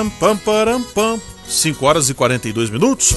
Pam, param, pam. 5 horas e 42 minutos.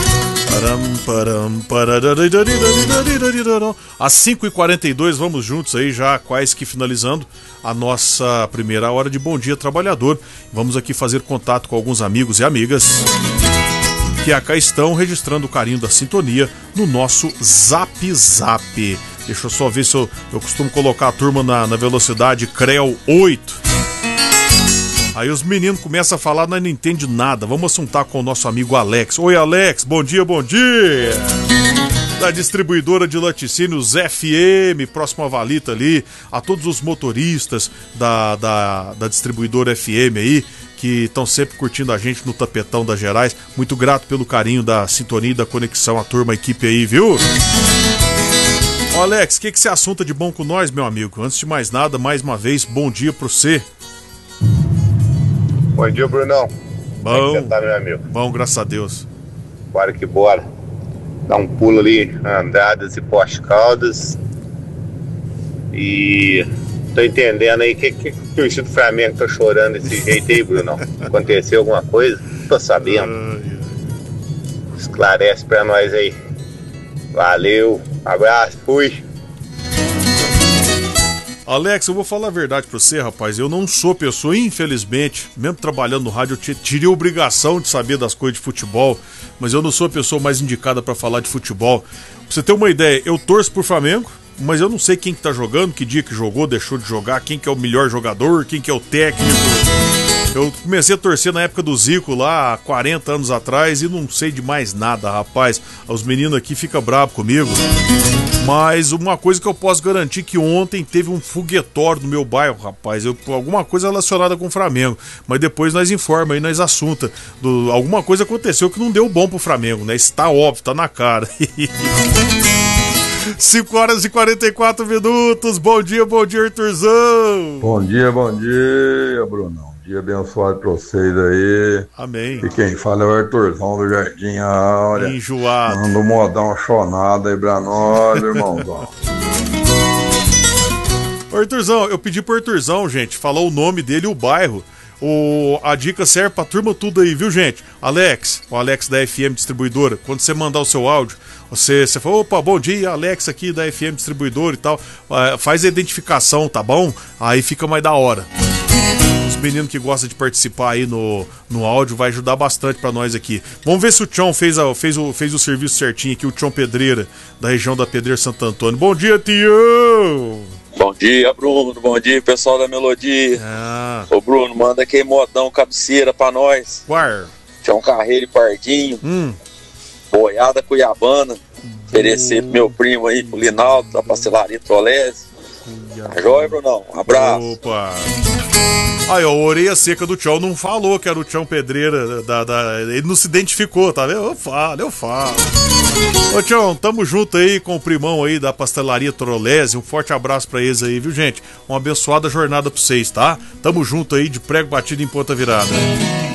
Às 5h42, vamos juntos aí, já quase que finalizando a nossa primeira hora de Bom Dia Trabalhador. Vamos aqui fazer contato com alguns amigos e amigas que acá estão registrando o carinho da sintonia no nosso Zap Zap. Deixa eu só ver se eu costumo colocar a turma na velocidade CREL 8. Aí os meninos começam a falar, nós não entendemos nada. Vamos assuntar com o nosso amigo Alex. Oi, Alex, bom dia, bom dia! Da distribuidora de laticínios FM, próximo a Valita ali, a todos os motoristas da distribuidora FM aí, que estão sempre curtindo a gente no tapetão das Gerais. Muito grato pelo carinho da sintonia e da conexão, a turma, a equipe aí, viu? Ô, Alex, o que você assunta de bom com nós, meu amigo? Antes de mais nada, mais uma vez, bom dia pra você. Bom dia, Brunão. Bom. Como é que você tá, meu amigo? Bom, graças a Deus. Bora que bora. Dá um pulo ali, Andradas e Poste Caldas. E tô entendendo aí que o torcedor do Flamengo tá chorando desse jeito aí, Brunão. Aconteceu alguma coisa? Tô sabendo. Esclarece pra nós aí. Valeu, abraço, fui. Alex, eu vou falar a verdade pra você, rapaz. Eu não sou pessoa, infelizmente, mesmo trabalhando no rádio, eu tirei a obrigação de saber das coisas de futebol, mas eu não sou a pessoa mais indicada pra falar de futebol. Pra você ter uma ideia, eu torço pro Flamengo, mas eu não sei quem que tá jogando, que dia que jogou, deixou de jogar, quem que é o melhor jogador, quem que é o técnico. Eu comecei a torcer na época do Zico lá, há 40 anos atrás, e não sei de mais nada, rapaz. Os meninos aqui ficam bravos comigo. Mas uma coisa que eu posso garantir, que ontem teve um foguetório no meu bairro, rapaz. Alguma coisa relacionada com o Flamengo. Mas depois nós informa aí, nós assunta. Alguma coisa aconteceu que não deu bom pro Flamengo, né? Isso tá óbvio, tá na cara. 5 horas e 44 minutos. Bom dia, Arthurzão. Bom dia, Brunão. Dia abençoado pra vocês aí. Amém. E quem fala é o Arthurzão do Jardim Áurea. Enjoado. Manda um modão chonado aí pra nós, irmãozão. Ô, Arthurzão, eu pedi pro Arthurzão, gente, falar o nome dele e o bairro. A dica serve pra turma tudo aí, viu, gente? O Alex da FM Distribuidora, quando você mandar o seu áudio, você fala, opa, bom dia, Alex aqui da FM Distribuidora e tal. Faz a identificação, tá bom? Aí fica mais da hora. Menino que gosta de participar aí no áudio vai ajudar bastante pra nós aqui. Vamos ver se o Tião fez o serviço certinho aqui, o Tião Pedreira, da região da Pedreira Santo Antônio. Bom dia, Tião! Bom dia, Bruno. Bom dia, pessoal da Melodia. Ô, Bruno, manda aquele modão cabeceira pra nós. Qual? Tião Carreiro e Pardinho. Boiada Cuiabana. Oferecer pro meu primo aí, pro Linaldo, da Pastelaria Trolese. Tá joia, Brunão? Um abraço. Opa! Aí, ó, a orelha seca do Tião não falou que era o Tião Pedreira, ele não se identificou, tá vendo? Eu falo. Ô, Tião, tamo junto aí com o primão aí da Pastelaria Trolese, um forte abraço pra eles aí, viu, gente? Uma abençoada jornada pra vocês, tá? Tamo junto aí, de prego batido em ponta virada.